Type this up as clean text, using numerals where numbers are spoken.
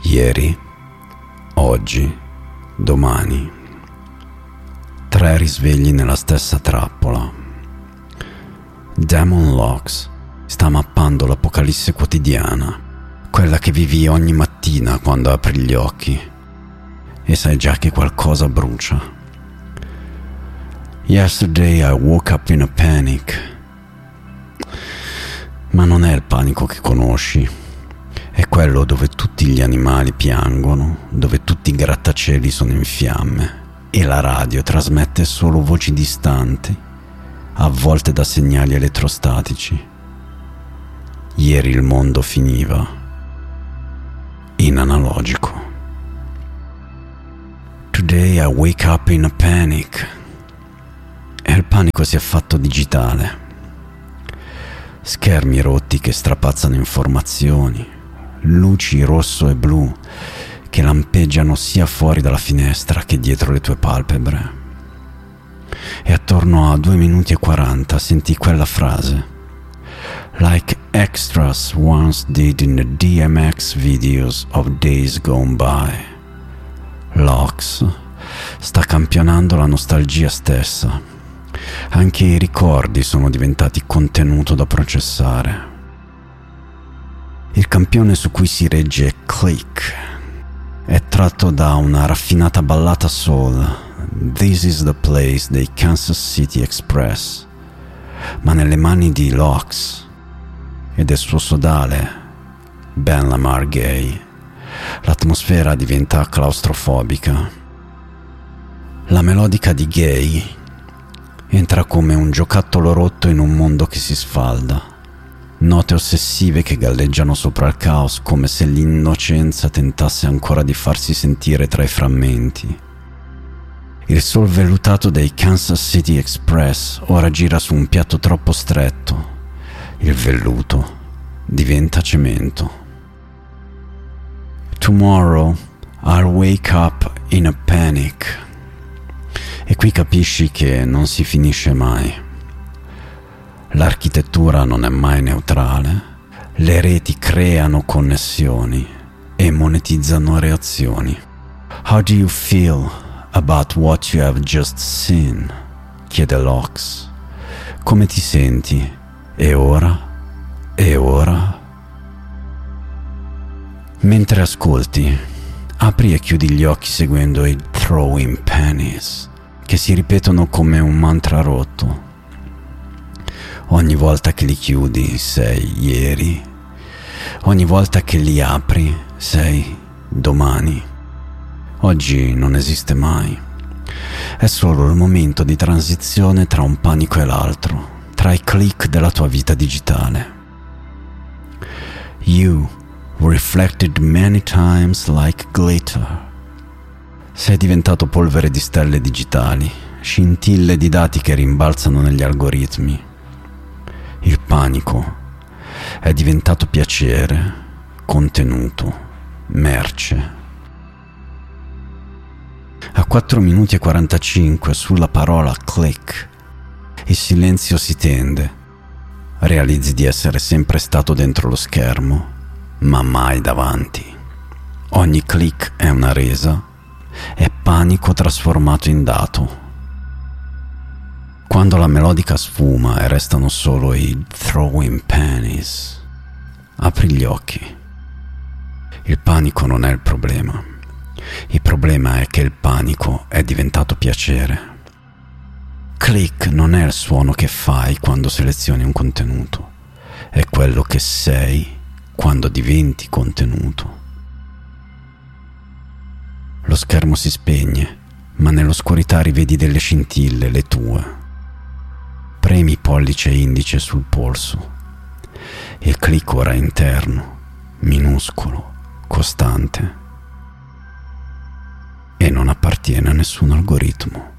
Ieri, oggi, domani. 3 risvegli nella stessa trappola. Damon Locks sta mappando l'apocalisse quotidiana, quella che vivi ogni mattina quando apri gli occhi e sai già che qualcosa brucia. Yesterday I woke up in a panic. Ma non è il panico che conosci. È quello dove tutti gli animali piangono, dove tutti i grattacieli sono in fiamme e la radio trasmette solo voci distanti, avvolte da segnali elettrostatici. Ieri il mondo finiva in analogico. Today I wake up in a panic. E il panico si è fatto digitale. Schermi rotti che strapazzano informazioni, luci rosso e blu che lampeggiano sia fuori dalla finestra che dietro le tue palpebre. E attorno a 2 minuti e 40 senti quella frase: like extras once did in the DMX videos of days gone by. Locks sta campionando la nostalgia stessa. Anche i ricordi sono diventati contenuto da processare. Il campione su cui si regge Click è tratto da una raffinata ballata soul, This is the place dei Kansas City Express, ma nelle mani di Locks e del suo sodale Ben Lamar Gay l'atmosfera diventa claustrofobica. La melodica di Gay entra come un giocattolo rotto in un mondo che si sfalda. Note ossessive che galleggiano sopra il caos come se l'innocenza tentasse ancora di farsi sentire tra i frammenti. Il sol vellutato dei Kansas City Express ora gira su un piatto troppo stretto. Il velluto diventa cemento. Tomorrow I'll wake up in a panic. E qui capisci che non si finisce mai. L'architettura non è mai neutrale, le reti creano connessioni e monetizzano reazioni. How do you feel about what you have just seen? Chiede Locks. Come ti senti? E ora? E ora? Mentre ascolti, apri e chiudi gli occhi seguendo i throwing pennies che si ripetono come un mantra rotto. Ogni volta che li chiudi sei ieri, ogni volta che li apri sei domani. Oggi non esiste mai. È solo il momento di transizione tra un panico e l'altro, tra i click della tua vita digitale. You reflected many times like glitter. Sei diventato polvere di stelle digitali, scintille di dati che rimbalzano negli algoritmi. Il panico è diventato piacere, contenuto, merce. A 4 minuti e 45 sulla parola click, il silenzio si tende. Realizzi di essere sempre stato dentro lo schermo, ma mai davanti. Ogni click è una resa, è panico trasformato in dato. Quando la melodica sfuma e restano solo i throwing pennies, apri gli occhi. Il panico non è il problema. Il problema è che il panico è diventato piacere. Click non è il suono che fai quando selezioni un contenuto, è quello che sei quando diventi contenuto. Lo schermo si spegne, ma nell'oscurità rivedi delle scintille, le tue. Premi pollice e indice sul polso. Il click ora è interno, minuscolo, costante e non appartiene a nessun algoritmo.